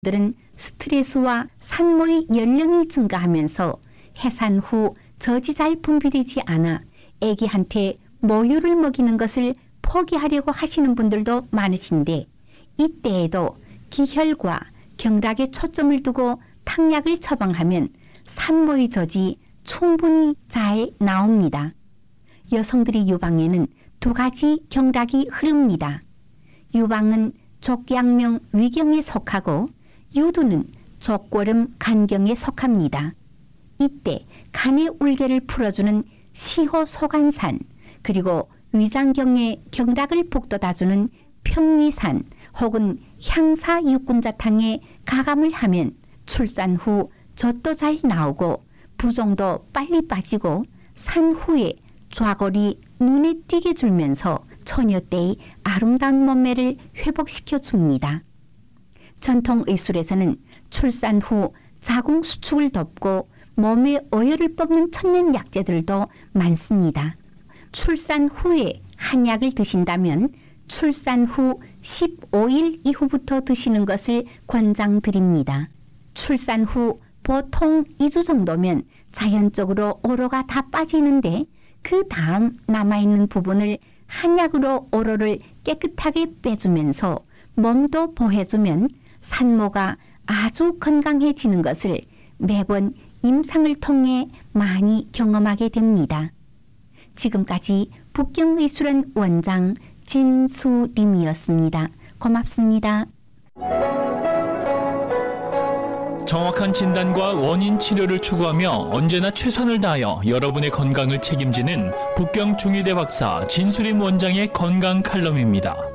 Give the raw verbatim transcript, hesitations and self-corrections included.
들은 스트레스와 산모의 연령이 증가하면서 해산 후 젖이 잘 분비되지 않아 아기한테 모유를 먹이는 것을 포기하려고 하시는 분들도 많으신데, 이때에도 기혈과 경락에 초점을 두고 탕약을 처방하면 산모의 젖이 충분히 잘 나옵니다. 여성들이 유방에는 두 가지 경락이 흐릅니다. 유방은 족양명 위경에 속하고 유두는 족골음 간경에 속합니다. 이때 간의 울계를 풀어주는 시호소간산, 그리고 위장경의 경락을 북돋아주는 평위산 혹은 향사육군자탕에 가감을 하면 출산 후 젖도 잘 나오고 부종도 빨리 빠지고 산 후에 좌골이 눈에 띄게 줄면서 처녀 때의 아름다운 몸매를 회복시켜 줍니다. 전통 의술에서는 출산 후 자궁 수축을 돕고 몸의 어혈을 뽑는 천연 약재들도 많습니다. 출산 후에 한약을 드신다면 출산 후 십오 일 이후부터 드시는 것을 권장드립니다. 출산 후 보통 이 주 정도면 자연적으로 오로가 다 빠지는데, 그 다음 남아있는 부분을 한약으로 오로를 깨끗하게 빼주면서 몸도 보해주면 산모가 아주 건강해지는 것을 매번 임상을 통해 많이 경험하게 됩니다. 지금까지 북경의술원 원장 진수림이었습니다. 고맙습니다. 정확한 진단과 원인 치료를 추구하며 언제나 최선을 다하여 여러분의 건강을 책임지는 북경 중의대 박사 진수림 원장의 건강 칼럼입니다.